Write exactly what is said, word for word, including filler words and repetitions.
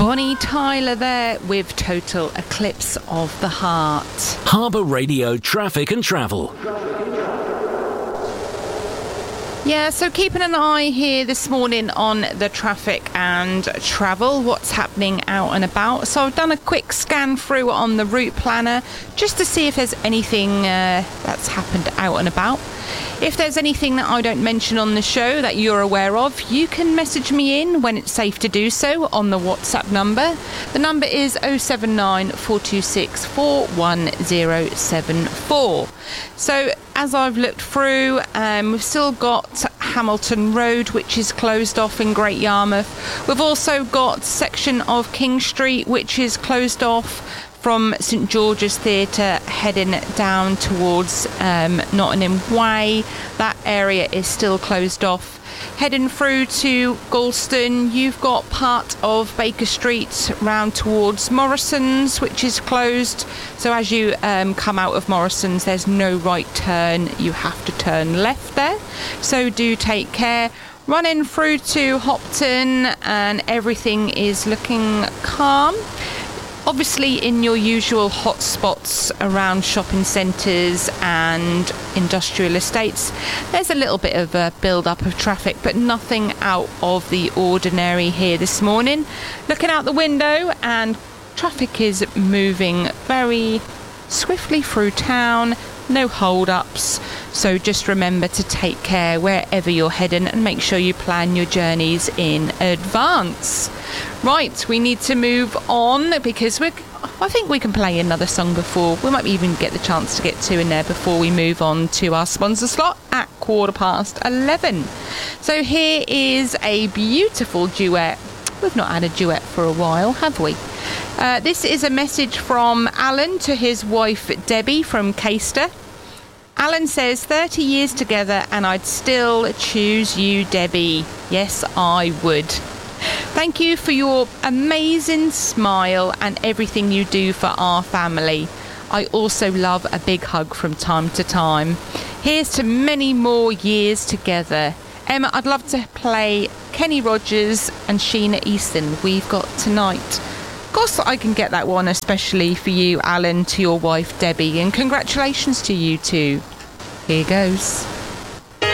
Bonnie Tyler there with Total Eclipse of the Heart. Harbour Radio Traffic and Travel. Yeah, so keeping an eye here this morning on the traffic and travel, what's happening out and about. So I've done a quick scan through on the route planner just to see if there's anything uh, that's happened out and about. If there's anything that I don't mention on the show that you're aware of, you can message me in when it's safe to do so on the WhatsApp number. The number is oh seven nine, four two six, four one oh seven four. So as I've looked through, um, we've still got Hamilton Road, which is closed off in Great Yarmouth. We've also got section of King Street, which is closed off from St George's Theatre heading down towards um, Nottingham Way. That area is still closed off. Heading through to Galston, you've got part of Baker Street round towards Morrison's, which is closed. So as you um, come out of Morrison's, there's no right turn. You have to turn left there. So do take care. Running through to Hopton and everything is looking calm. Obviously in your usual hotspots around shopping centres and industrial estates, there's a little bit of a build-up of traffic, but nothing out of the ordinary here this morning. Looking out the window, and traffic is moving very swiftly through town, no hold-ups. So just remember to take care wherever you're heading and make sure you plan your journeys in advance. Right, we need to move on because we're, I think we can play another song before. We might even get the chance to get two in there before we move on to our sponsor slot at quarter past eleven. So here is a beautiful duet. We've not had a duet for a while, have we? Uh, this is a message from Alan to his wife Debbie from Caister. Alan says, thirty years together and I'd still choose you, Debbie. Yes, I would. Thank you for your amazing smile and everything you do for our family. I also love a big hug from time to time. Here's to many more years together. Emma, I'd love to play Kenny Rogers and Sheena Easton, We've Got Tonight. Of course I can get that one especially for you, Alan, to your wife Debbie, and congratulations to you too. Here goes.